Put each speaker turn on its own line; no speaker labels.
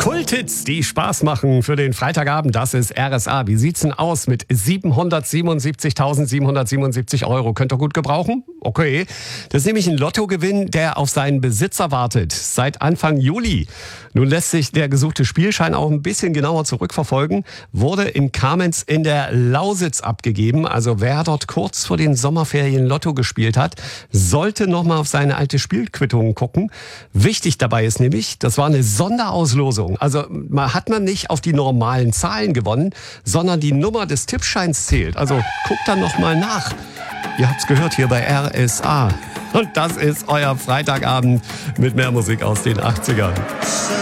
Kulthits, die Spaß machen für den Freitagabend, das ist RSA. Wie sieht's denn aus mit 777.777 Euro? Könnt ihr gut gebrauchen? Okay. Das ist nämlich ein Lottogewinn, der auf seinen Besitzer wartet. Seit Anfang Juli. Nun lässt sich der gesuchte Spielschein auch ein bisschen genauer zurückverfolgen. Wurde in Kamenz in der Lausitz abgegeben. Also wer dort kurz vor den Sommerferien Lotto gespielt hat, sollte nochmal auf seine alte Spielquittung gucken. Wichtig dabei ist nämlich, das war eine Sonderauslosung. Also hat man nicht auf die normalen Zahlen gewonnen, sondern die Nummer des Tippscheins zählt. Also guckt dann nochmal nach. Ihr habt's gehört hier bei RSA. Und das ist euer Freitagabend mit mehr Musik aus den 80ern.